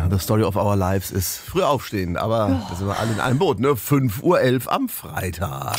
the story of our lives ist früh aufstehen, aber da sind wir alle in einem Boot, ne? 5:11 Uhr am Freitag.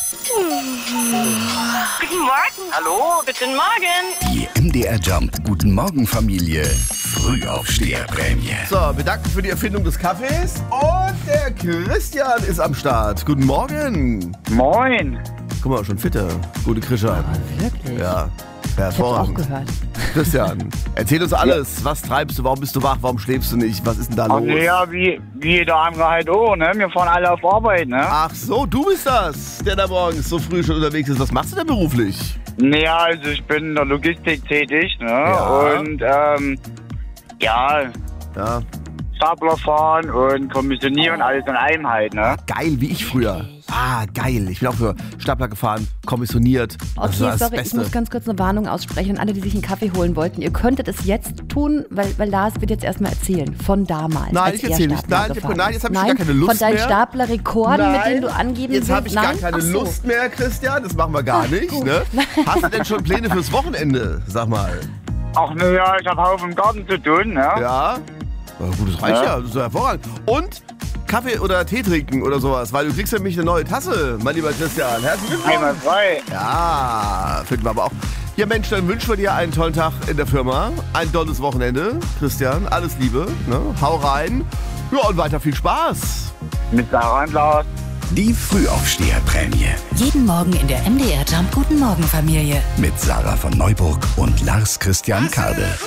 Guten Morgen. Hallo, guten Morgen. Die MDR Jump Guten Morgen Familie Frühaufsteherprämie. So, wir danken für die Erfindung des Kaffees und der Christian ist am Start. Guten Morgen. Moin. Guck mal, schon fitter. Gute Krischer. Wirklich? Ja, Ich hab's auch hervorragend. gehört. Christian, erzähl uns alles. Was treibst du? Warum bist du wach? Warum schläfst du nicht? Was ist denn da Ach los? ja, wie jeder andere halt auch, ne? Wir fahren alle auf Arbeit, ne? Ach so, du bist das, der da morgens so früh schon unterwegs ist. Was machst du denn beruflich? Naja, also ich bin in der Logistik tätig, ne? Ja. Und, Ja. Stapler fahren und kommissionieren, alles in einem halt, ne? Geil, wie ich früher. Ah, geil. Ich bin auch für Stapler gefahren, kommissioniert. Das Okay, war das sorry, ich Beste. muss ganz kurz eine Warnung aussprechen. Und alle, die sich einen Kaffee holen wollten, ihr könntet es jetzt tun, weil Lars wird jetzt erstmal erzählen. Von damals. Nein, als ich er erzähl nicht. Stapler Nein, gefahren nein, ist. jetzt hab ich gar keine Lust Von deinen mehr. Staplerrekorden, mit denen du angeben jetzt habe ich willst. gar Nein? keine Ach so. Lust mehr, Christian. Das machen wir gar nicht. Ne? Hast du denn schon Pläne fürs Wochenende? Sag mal. Ach naja, ich hab Haufen im Garten zu tun, ne? Ja? Na gut, das reicht ja. Das ist ja hervorragend. Und Kaffee oder Tee trinken oder sowas, weil du kriegst ja nämlich eine neue Tasse, mein lieber Christian. Herzlichen Glückwunsch. Einmal frei. Ja, finden wir aber auch. Ja Mensch, dann wünschen wir dir einen tollen Tag in der Firma, ein tolles Wochenende. Christian, alles Liebe, ne? Hau rein. Ja, und weiter viel Spaß. Mit Sarah und Lars. Die Frühaufsteherprämie Jeden Morgen in der MDR Jump Guten Morgen Familie. mit Sarah von Neuburg und Lars Christian Kade.